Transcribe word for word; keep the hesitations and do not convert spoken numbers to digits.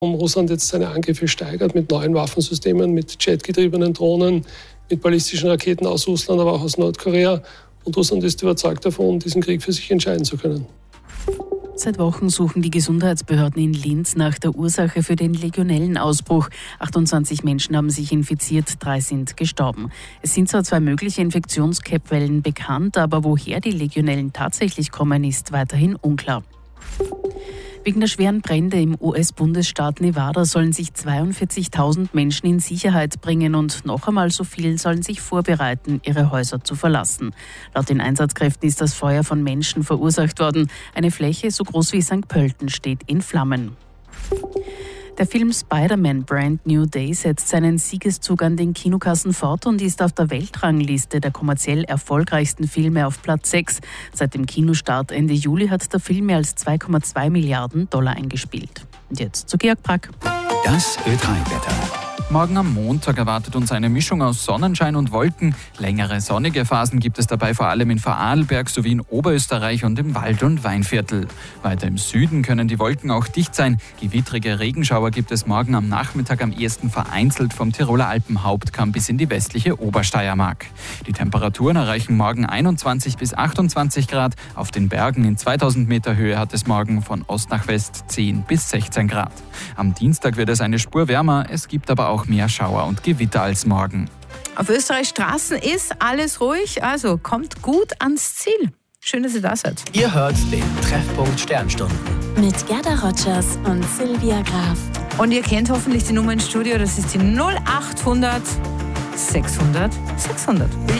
Warum Russland jetzt seine Angriffe steigert mit neuen Waffensystemen, mit jetgetriebenen Drohnen, mit ballistischen Raketen aus Russland, aber auch aus Nordkorea. Und Russland ist überzeugt davon, diesen Krieg für sich entscheiden zu können. Seit Wochen suchen die Gesundheitsbehörden in Linz nach der Ursache für den Legionellenausbruch. achtundzwanzig Menschen haben sich infiziert, drei sind gestorben. Es sind zwar zwei mögliche Infektionskettwellen bekannt, aber woher die Legionellen tatsächlich kommen, ist weiterhin unklar. Wegen der schweren Brände im U S-Bundesstaat Nevada sollen sich zweiundvierzigtausend Menschen in Sicherheit bringen und noch einmal so viel sollen sich vorbereiten, ihre Häuser zu verlassen. Laut den Einsatzkräften ist das Feuer von Menschen verursacht worden. Eine Fläche so groß wie Sankt Pölten steht in Flammen. Der Film Spider-Man Brand New Day setzt seinen Siegeszug an den Kinokassen fort und ist auf der Weltrangliste der kommerziell erfolgreichsten Filme auf Platz sechs. Seit dem Kinostart Ende Juli hat der Film mehr als zwei Komma zwei Milliarden Dollar eingespielt. Und jetzt zu Georg Brack. Das Ö drei Wetter. Morgen am Montag erwartet uns eine Mischung aus Sonnenschein und Wolken. Längere sonnige Phasen gibt es dabei vor allem in Vorarlberg sowie in Oberösterreich und im Wald- und Weinviertel. Weiter im Süden können die Wolken auch dicht sein. Gewittrige Regenschauer gibt es morgen am Nachmittag am ehesten vereinzelt vom Tiroler Alpenhauptkamm bis in die westliche Obersteiermark. Die Temperaturen erreichen morgen einundzwanzig bis achtundzwanzig Grad. Auf den Bergen in zweitausend Meter Höhe hat es morgen von Ost nach West zehn bis sechzehn Grad. Am Dienstag wird es eine Spur wärmer. Es gibt aber auch mehr Schauer und Gewitter als morgen. Auf Österreichs Straßen ist alles ruhig, also kommt gut ans Ziel. Schön, dass ihr da seid. Ihr hört den Treffpunkt Sternstunden. Mit Gerda Rogers und Silvia Graf. Und ihr kennt hoffentlich die Nummer ins Studio, das ist die null achthundert sechshundert sechshundert.